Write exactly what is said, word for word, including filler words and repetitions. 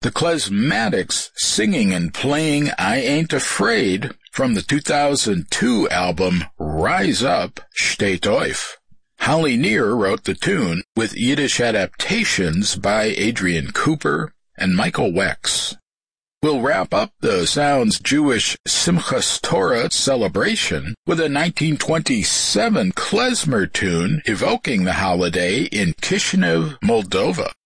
The Klezmatics singing and playing I Ain't Afraid from the two thousand two album Rise Up, Steht Auf. Holly Near wrote the tune with Yiddish adaptations by Adrian Cooper and Michael Wex. We'll wrap up the Sounds Jewish Simchas Torah celebration with a nineteen twenty-seven klezmer tune evoking the holiday in Kishinev, Moldova.